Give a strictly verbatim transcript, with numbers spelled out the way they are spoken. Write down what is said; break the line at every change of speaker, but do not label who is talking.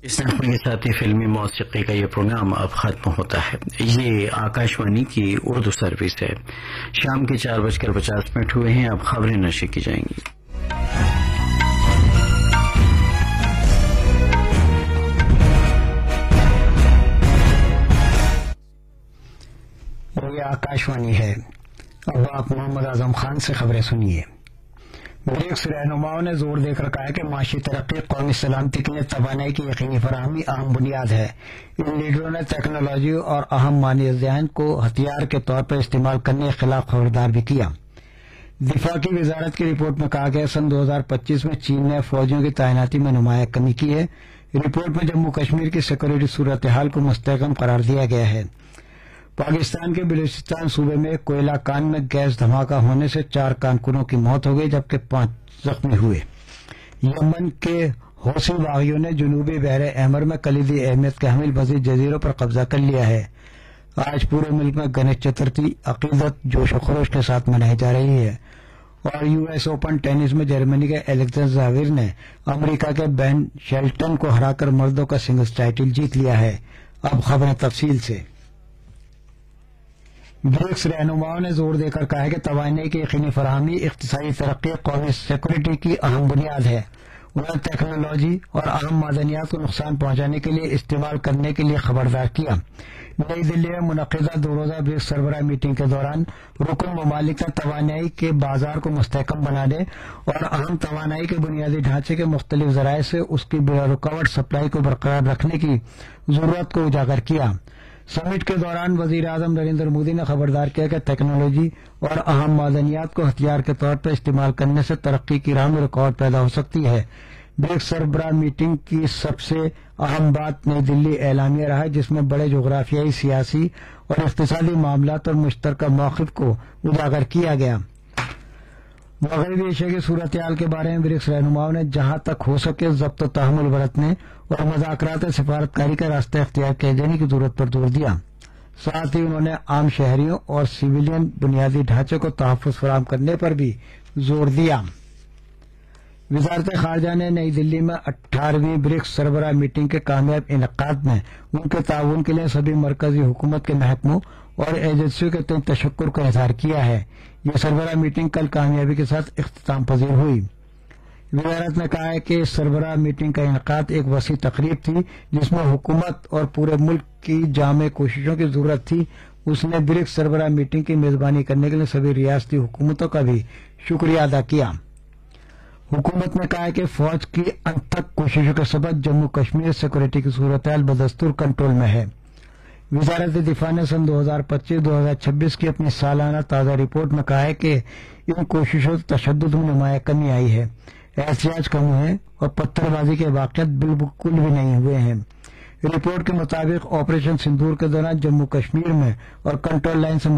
اس نغمے کے ساتھ ہی فلمی موسیقی کا یہ پروگرام اب ختم ہوتا ہے۔ یہ آکاشوانی کی اردو سروس ہے۔ شام کے چار بج کر پچاس منٹ ہوئے ہیں، اب خبریں نشر کی جائیں گی۔
یہ آکاشوانی ہے۔ اب آپ محمد اعظم خان سے خبریں سنیے۔ بریکس رہنماؤں نے زور دے کر کہا ہے کہ معاشی ترقی قومی سلامتی کے لیے توانائی کی یقینی فراہمی اہم بنیاد ہے۔ ان لیڈروں نے ٹیکنالوجی اور اہم مانع ذہن کو ہتھیار کے طور پر استعمال کرنے کے خلاف خبردار بھی کیا۔ دفاع کی وزارت کی رپورٹ میں کہا گیا سن دو ہزار پچیس میں چین نے فوجیوں کی تعیناتی میں نمایاں کمی کی ہے۔ رپورٹ میں جموں کشمیر کی سیکورٹی صورتحال کو مستحکم قرار دیا گیا ہے۔ پاکستان کے بلوچستان صوبے میں کوئلہ کان میں گیس دھماکہ ہونے سے چار کارکنوں کی موت ہو گئی جبکہ پانچ زخمی ہوئے۔ یمن کے حوثی باغیوں نے جنوبی بحر احمر میں کلیدی اہمیت کے حامل مزید جزیروں پر قبضہ کر لیا ہے۔ آج پورے ملک میں گنیش چترتھی عقیدت جوش و خروش کے ساتھ منائی جا رہی ہے۔ اور یو ایس اوپن ٹینس میں جرمنی کے الیگزینڈر زاویئر نے امریکہ کے بین شیلٹن کو ہرا کر مردوں کا سنگلز ٹائٹل جیت لیا ہے۔ اب خبریں تفصیل سے۔ بریکس رہنماؤں نے زور دے کر کہا ہے کہ توانائی کی یقینی فراہمی اقتصادی ترقی قومی سیکورٹی کی اہم بنیاد ہے۔ انہوں نے ٹیکنالوجی اور اہم معدنیات کو نقصان پہنچانے کے لیے استعمال کرنے کے لیے خبردار کیا۔ نئی دلی میں منعقدہ دو روزہ برکس سربراہ میٹنگ کے دوران رکن ممالک نے توانائی کے بازار کو مستحکم بنانے اور اہم توانائی کے بنیادی ڈھانچے کے مختلف ذرائع سے اس کی بلا رکاوٹ سپلائی کو برقرار رکھنے کی ضرورت کو اجاگر کیا۔ سمٹ کے دوران وزیر اعظم نریندر مودی نے خبردار کیا کہ ٹیکنالوجی اور اہم معدنیات کو ہتھیار کے طور پر استعمال کرنے سے ترقی کی راہ میں رکاوٹ پیدا ہو سکتی ہے۔ برکس سربراہ میٹنگ کی سب سے اہم بات نئی دلی اعلامیہ رہا جس میں بڑے جغرافیائی، سیاسی اور اقتصادی معاملات اور مشترکہ موقف کو اجاگر کیا گیا۔ مغربی ایشیا کی صورتحال کے بارے میں برکس رہنماؤں نے جہاں تک ہو سکے ضبط و تحمل برتنے اور مذاکرات سفارتکاری کا راستہ اختیار کیے جانے کی ضرورت پر زور دیا۔ ساتھ ہی انہوں نے عام شہریوں اور سویلین بنیادی ڈھانچے کو تحفظ فراہم کرنے پر بھی زور دیا۔ وزارت خارجہ نے نئی دلی میں اٹھارہویں برکس سربراہ میٹنگ کے کامیاب انعقاد میں ان کے تعاون کے لیے سبھی مرکزی حکومت کے محکموں اور ایجنسیوں کے تئیں تشکر کا اظہار کیا ہے۔ یہ سربراہ میٹنگ کل کامیابی کے ساتھ اختتام پذیر ہوئی۔ وزارت نے کہا ہے کہ سربراہ میٹنگ کا انعقاد ایک وسیع تقریب تھی جس میں حکومت اور پورے ملک کی جامع کوششوں کی ضرورت تھی۔ اس نے برکس سربراہ میٹنگ کی میزبانی کرنے کے لیے سبھی ریاستی حکومتوں کا بھی شکریہ ادا کیا۔ حکومت نے کہا ہے کہ فوج کی انتھک کوششوں کے سبب جموں کشمیر سیکورٹی کی صورتحال بدستور کنٹرول میں ہے۔ وزارت دفاع نے سن دو ہزار پچیس دو ہزار چھبیس کی اپنی سالانہ تازہ رپورٹ میں کہا ہے کہ ان کوششوں سے تشدد میں نمایاں کمی آئی ہے، احتجاج کم ہوئے اور پتھر بازی کے واقعات بالکل بھی نہیں ہوئے ہیں۔ رپورٹ کے مطابق آپریشن سندور کے دوران جموں کشمیر میں اور کنٹرول لائن سے